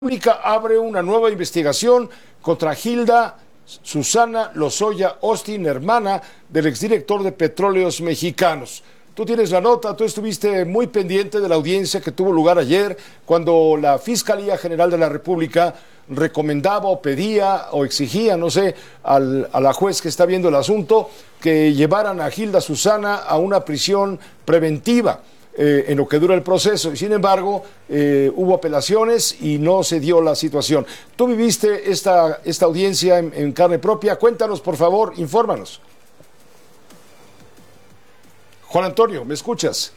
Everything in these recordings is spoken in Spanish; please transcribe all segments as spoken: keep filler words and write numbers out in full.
República abre una nueva investigación contra Hilda Susana Lozoya Austin, hermana del exdirector de Petróleos Mexicanos. Tú tienes la nota, tú estuviste muy pendiente de la audiencia que tuvo lugar ayer, cuando la Fiscalía General de la República recomendaba o pedía o exigía, no sé, al, a la juez que está viendo el asunto, que llevaran a Hilda Susana a una prisión preventiva. Eh, en lo que dura el proceso, y sin embargo eh, hubo apelaciones y no se dio la situación. Tú viviste esta, esta audiencia en, en carne propia, cuéntanos por favor, infórmanos. Juan Antonio, ¿me escuchas?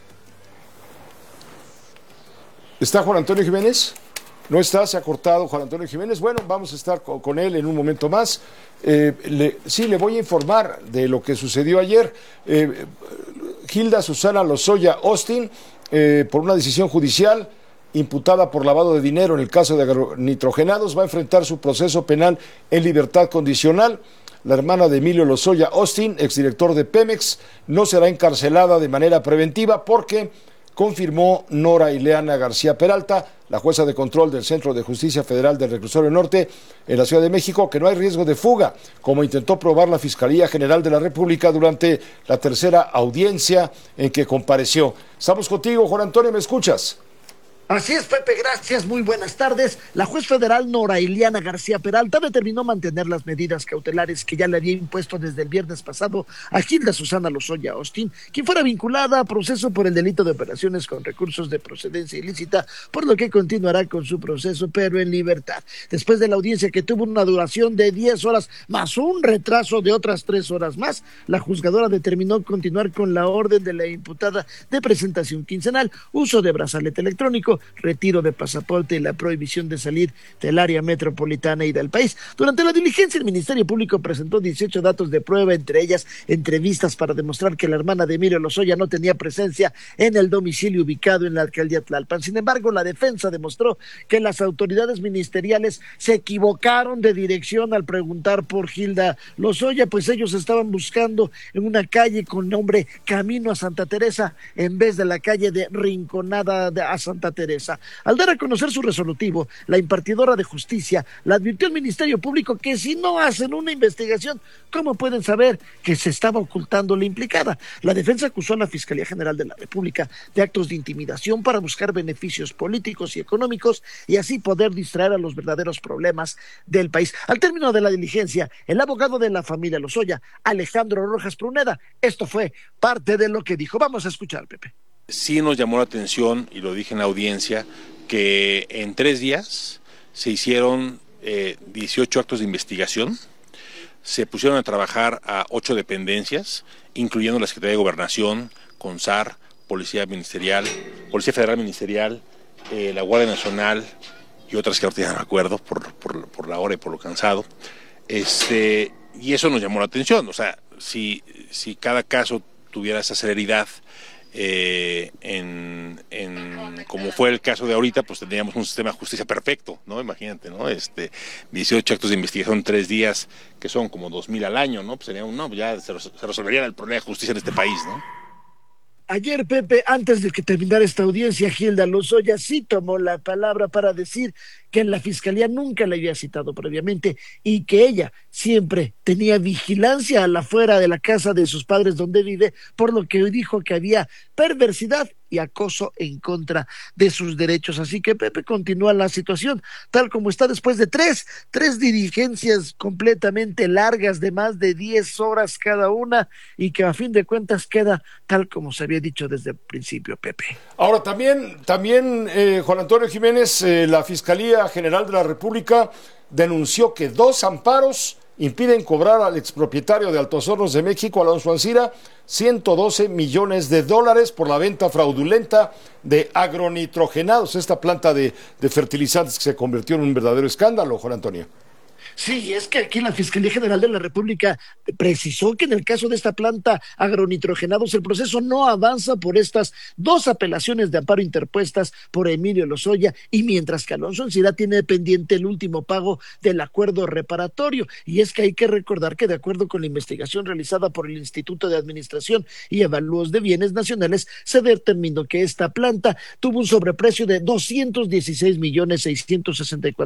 ¿Está Juan Antonio Jiménez? No está, se ha cortado Juan Antonio Jiménez. Bueno, vamos a estar con, con él en un momento más. Eh, le, sí, le voy a informar de lo que sucedió ayer. Eh, Hilda Susana Lozoya Austin, eh, por una decisión judicial, imputada por lavado de dinero en el caso de agronitrogenados, va a enfrentar su proceso penal en libertad condicional. La hermana de Emilio Lozoya Austin, exdirector de Pemex, no será encarcelada de manera preventiva porque confirmó Nora Ileana García Peralta, la jueza de control del Centro de Justicia Federal del Reclusorio Norte en la Ciudad de México, que no hay riesgo de fuga, como intentó probar la Fiscalía General de la República durante la tercera audiencia en que compareció. Estamos contigo, Juan Antonio, ¿me escuchas? Así es, Pepe, gracias, muy buenas tardes. La juez federal Nora Ileana García Peralta determinó mantener las medidas cautelares que ya le había impuesto desde el viernes pasado a Hilda Susana Lozoya Austin, quien fuera vinculada a proceso por el delito de operaciones con recursos de procedencia ilícita, por lo que continuará con su proceso, pero en libertad. Después de la audiencia, que tuvo una duración de diez horas, más un retraso de otras tres horas más, la juzgadora determinó continuar con la orden de la imputada de presentación quincenal, uso de brazalete electrónico, retiro de pasaporte y la prohibición de salir del área metropolitana y del país. Durante la diligencia, el Ministerio Público presentó dieciocho datos de prueba, entre ellas entrevistas para demostrar que la hermana de Emilio Lozoya no tenía presencia en el domicilio ubicado en la alcaldía Tlalpan. Sin embargo, la defensa demostró que las autoridades ministeriales se equivocaron de dirección al preguntar por Hilda Lozoya, pues ellos estaban buscando en una calle con nombre Camino a Santa Teresa en vez de la calle de Rinconada a Santa Teresa. Al dar a conocer su resolutivo, la impartidora de justicia le advirtió al Ministerio Público que si no hacen una investigación, ¿cómo pueden saber que se estaba ocultando la implicada? La defensa acusó a la Fiscalía General de la República de actos de intimidación para buscar beneficios políticos y económicos y así poder distraer a los verdaderos problemas del país. Al término de la diligencia, el abogado de la familia Lozoya, Alejandro Rojas Pruneda, esto fue parte de lo que dijo. Vamos a escuchar, Pepe. Sí nos llamó la atención, y lo dije en la audiencia, que en tres días se hicieron eh, dieciocho actos de investigación, se pusieron a trabajar a ocho dependencias, incluyendo la Secretaría de Gobernación, CONSAR, Policía Ministerial, Policía Federal Ministerial, eh, la Guardia Nacional y otras que ahorita ya no me acuerdo por, por, por la hora y por lo cansado. Este, y eso nos llamó la atención, o sea, si, si cada caso tuviera esa celeridad, Eh, en, en como fue el caso de ahorita, pues tendríamos un sistema de justicia perfecto, ¿no? Imagínate, ¿no? Este, dieciocho actos de investigación en tres días, que son como dos mil al año, ¿no? Pues sería un, no, ya se, se resolvería el problema de justicia en este país, ¿no? Ayer, Pepe, antes de que terminara esta audiencia, Hilda Lozoya sí tomó la palabra para decir que en la Fiscalía nunca la había citado previamente y que ella siempre tenía vigilancia a la afuera de la casa de sus padres donde vive, por lo que dijo que había perversidad y acoso en contra de sus derechos. Así que, Pepe, continúa la situación tal como está después de tres, tres diligencias completamente largas de más de diez horas cada una y que a fin de cuentas queda tal como se había dicho desde el principio, Pepe. Ahora también, también eh, Juan Antonio Jiménez, eh, la Fiscalía General de la República denunció que dos amparos impiden cobrar al expropietario de Altos Hornos de México, Alonso Ancira, ciento doce millones de dólares por la venta fraudulenta de agronitrogenados, esta planta de, de fertilizantes que se convirtió en un verdadero escándalo, Juan Antonio. Sí, es que aquí la Fiscalía General de la República precisó que en el caso de esta planta agronitrogenados el proceso no avanza por estas dos apelaciones de amparo interpuestas por Emilio Lozoya, y mientras que Alonso Ancira tiene pendiente el último pago del acuerdo reparatorio. Y es que hay que recordar que de acuerdo con la investigación realizada por el Instituto de Administración y Avalúos de Bienes Nacionales, se determinó que esta planta tuvo un sobreprecio de doscientos dieciséis millones seiscientos sesenta y cuatro